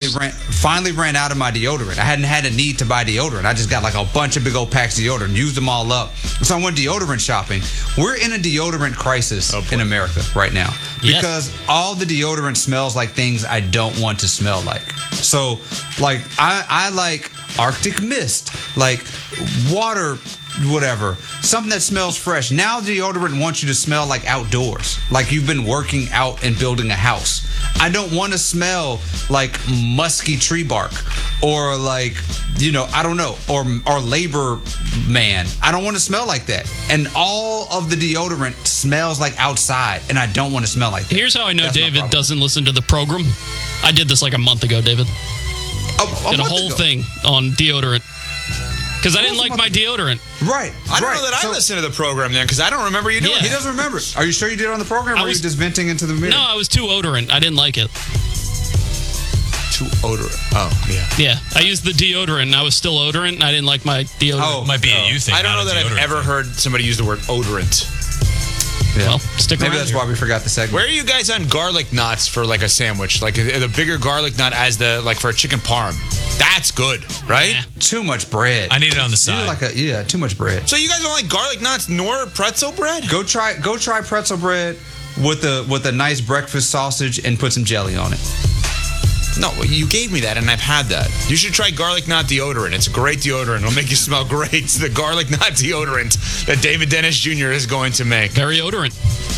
finally ran out of my deodorant. I hadn't had a need to buy deodorant. I just got like a bunch of big old packs of deodorant, used them all up. So I went deodorant shopping. We're in a deodorant crisis in America right now because all the deodorant smells like things I don't want to smell like. So, like, I like Arctic Mist, like water, whatever, something that smells fresh. Now deodorant wants you to smell like outdoors, like you've been working out and building a house. I don't want to smell like musky tree bark or like, I don't know, or labor man. I don't want to smell like that. And all of the deodorant smells like outside, and I don't want to smell like that. Here's how I know David doesn't listen to the program. I did this like a month ago, David. Did a whole thing on deodorant. Because I didn't like my deodorant. Right. I don't know that I listened to the program then, because I don't remember you doing it. He doesn't remember it. Are you sure you did it on the program, or were you just venting into the mirror? No, I was too odorant. I didn't like it. Too odorant. Oh, yeah. Yeah, I used the deodorant, and I was still odorant, and I didn't like my deodorant. Oh, might be a you thing. I don't know that I've ever heard somebody use the word odorant. Yeah. Well, stick around. Maybe that's why we forgot the segment. Where are you guys on garlic knots for like a sandwich? Like the bigger garlic knot as for a chicken parm. That's good, right? Yeah. Too much bread. I need it on the side. Too much bread. So you guys don't like garlic knots nor pretzel bread? Go try pretzel bread with a nice breakfast sausage and put some jelly on it. No, you gave me that, and I've had that. You should try garlic knot deodorant. It's a great deodorant. It'll make you smell great. It's the garlic knot deodorant that David Dennis Jr. is going to make. Very odorant.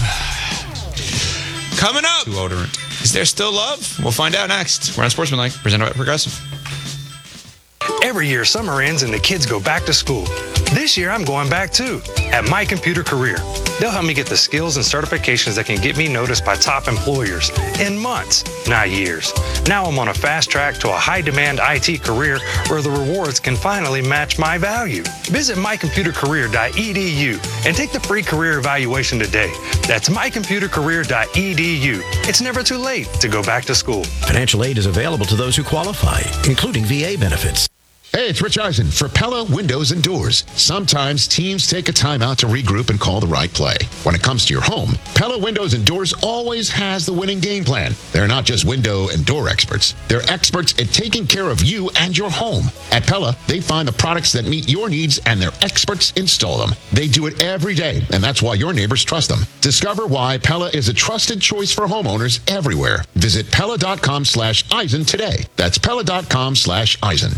Coming up. Too odorant. Is there still love? We'll find out next. We're on Sportsmanlike, presented by Progressive. Every year, summer ends and the kids go back to school. This year, I'm going back too, at My Computer Career. They'll help me get the skills and certifications that can get me noticed by top employers in months, not years. Now I'm on a fast track to a high-demand IT career where the rewards can finally match my value. Visit mycomputercareer.edu and take the free career evaluation today. That's mycomputercareer.edu. It's never too late to go back to school. Financial aid is available to those who qualify, including VA benefits. Hey, it's Rich Eisen for Pella Windows and Doors. Sometimes teams take a timeout to regroup and call the right play. When it comes to your home, Pella Windows and Doors always has the winning game plan. They're not just window and door experts. They're experts at taking care of you and your home. At Pella, they find the products that meet your needs and their experts install them. They do it every day, and that's why your neighbors trust them. Discover why Pella is a trusted choice for homeowners everywhere. Visit Pella.com/Eisen today. That's Pella.com/Eisen.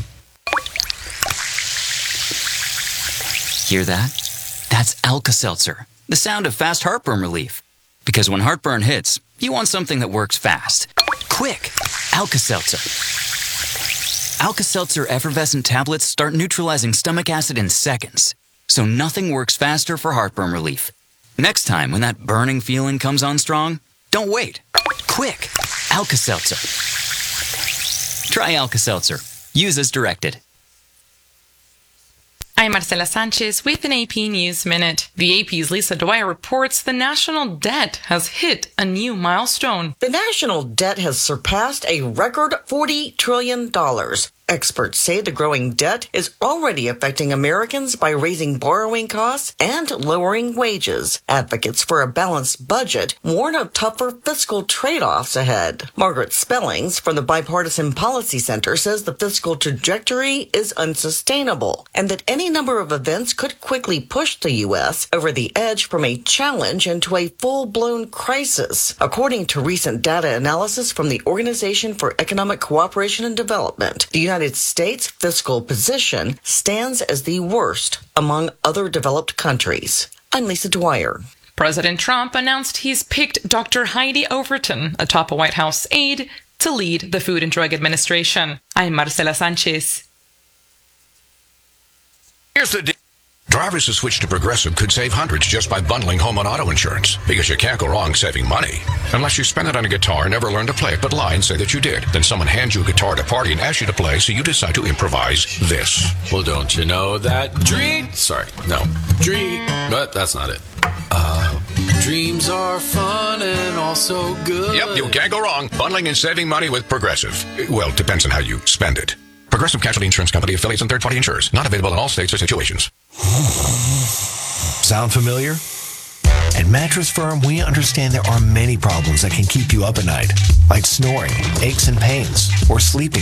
Hear that? That's Alka-Seltzer, the sound of fast heartburn relief. Because when heartburn hits, you want something that works fast. Quick, Alka-Seltzer. Alka-Seltzer effervescent tablets start neutralizing stomach acid in seconds, so nothing works faster for heartburn relief. Next time when that burning feeling comes on strong, don't wait. Quick, Alka-Seltzer. Try Alka-Seltzer. Use as directed. I'm Marcela Sanchez with an AP News Minute. The AP's Lisa Dwyer reports the national debt has hit a new milestone. The national debt has surpassed a record $40 trillion. Experts say the growing debt is already affecting Americans by raising borrowing costs and lowering wages. Advocates for a balanced budget warn of tougher fiscal trade-offs ahead. Margaret Spellings from the Bipartisan Policy Center says the fiscal trajectory is unsustainable and that any number of events could quickly push the U.S. over the edge from a challenge into a full-blown crisis. According to recent data analysis from the Organization for Economic Cooperation and Development, the United States' fiscal position stands as the worst among other developed countries. I'm Lisa Dwyer. President Trump announced he's picked Dr. Heidi Overton, a top White House aide, to lead the Food and Drug Administration. I'm Marcela Sanchez. Here's the deal. Drivers who switch to Progressive could save hundreds just by bundling home and auto insurance, because you can't go wrong saving money. Unless you spend it on a guitar, never learn to play it, but lie and say that you did. Then someone hands you a guitar at a party and asks you to play, so you decide to improvise this. Well, don't you know that dream... Sorry, no. Dream... But that's not it. Dreams are fun and also good. Yep, you can't go wrong. Bundling and saving money with Progressive. Well, it depends on how you spend it. Progressive Casualty Insurance Company, affiliates, and third-party insurers. Not available in all states or situations. Sound familiar? At Mattress Firm, we understand there are many problems that can keep you up at night, like snoring, aches and pains, or sleeping